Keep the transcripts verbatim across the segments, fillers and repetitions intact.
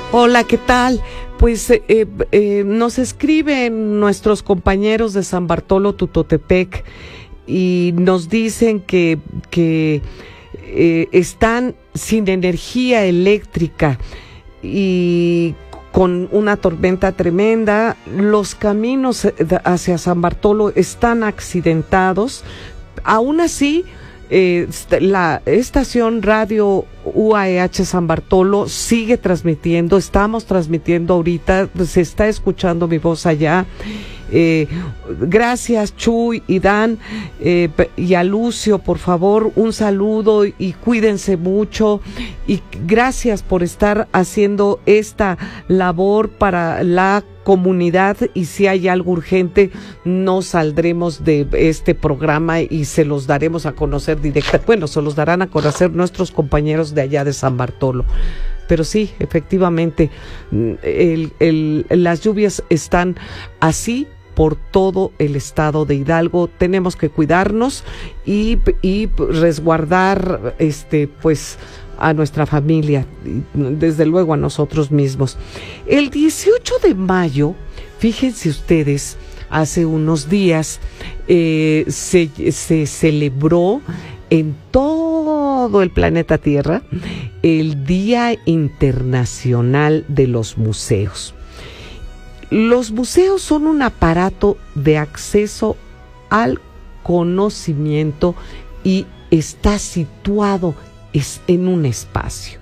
Hola, ¿qué tal? Pues eh, eh, nos escriben nuestros compañeros de San Bartolo Tutotepec y nos dicen que, que eh, están sin energía eléctrica y con una tormenta tremenda. Los caminos hacia San Bartolo están accidentados. Aún así, Eh, la estación radio U A E H San Bartolo sigue transmitiendo, estamos transmitiendo ahorita, se está escuchando mi voz allá. Eh, gracias Chuy y Dan eh, y a Lucio, por favor, un saludo y cuídense mucho y gracias por estar haciendo esta labor para la comunidad, y si hay algo urgente no saldremos de este programa y se los daremos a conocer directa, bueno, se los darán a conocer nuestros compañeros de allá de San Bartolo. Pero sí, efectivamente, el, el, las lluvias están así por todo el estado de Hidalgo. Tenemos que cuidarnos y, y resguardar este pues a nuestra familia, desde luego a nosotros mismos. El dieciocho de mayo, fíjense ustedes, hace unos días eh, se, se celebró en todo el planeta Tierra el Día Internacional de los Museos. Los museos son un aparato de acceso al conocimiento y está situado es en un espacio.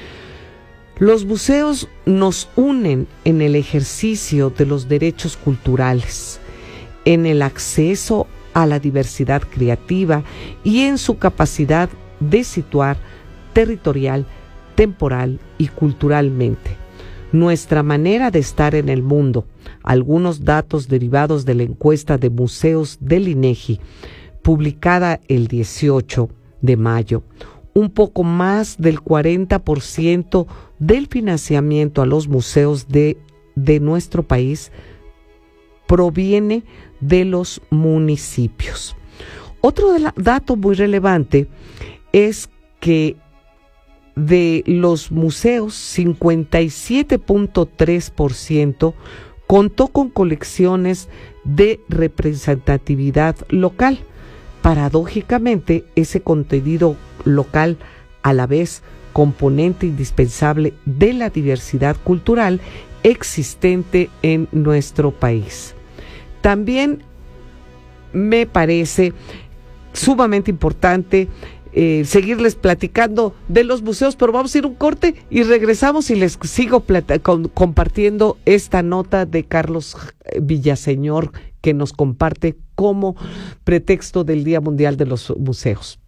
Los museos nos unen en el ejercicio de los derechos culturales, en el acceso a la diversidad creativa y en su capacidad de situar territorial, temporal y culturalmente nuestra manera de estar en el mundo. Algunos datos derivados de la encuesta de museos del INEGI, publicada el dieciocho de mayo. Un poco más del cuarenta por ciento del financiamiento a los museos de, de nuestro país proviene de los municipios. Otro de la, dato muy relevante es que de los museos, cincuenta y siete punto tres por ciento contó con colecciones de representatividad local. Paradójicamente, ese contenido local, a la vez componente indispensable de la diversidad cultural existente en nuestro país. También me parece sumamente importante eh, seguirles platicando de los museos, pero vamos a ir un corte y regresamos y les sigo plata- con, compartiendo esta nota de Carlos Villaseñor que nos comparte como pretexto del Día Mundial de los Museos.